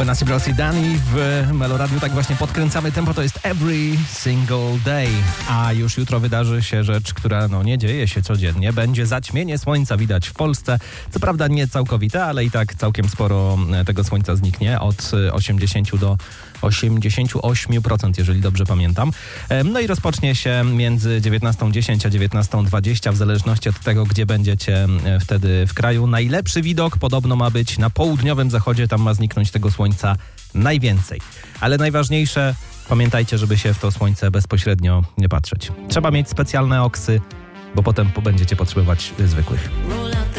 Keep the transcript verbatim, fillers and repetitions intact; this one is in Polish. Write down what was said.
Benassi Bros i Dani w Meloradiu. Tak właśnie podkręcamy tempo, to jest Every Single Day. A już jutro wydarzy się rzecz, która no nie dzieje się codziennie. Będzie zaćmienie słońca widać w Polsce. Co prawda nie całkowite, ale i tak całkiem sporo tego słońca zniknie. Od osiemdziesiąt do osiemdziesiąt osiem procent, jeżeli dobrze pamiętam. No i rozpocznie się między dziewiętnastą dziesięć a dziewiętnastą dwadzieścia, w zależności od tego, gdzie będziecie wtedy w kraju. Najlepszy widok podobno ma być na południowym zachodzie, tam ma zniknąć tego słońca najwięcej. Ale najważniejsze, pamiętajcie, żeby się w to słońce bezpośrednio nie patrzeć. Trzeba mieć specjalne oksy, bo potem będziecie potrzebować zwykłych.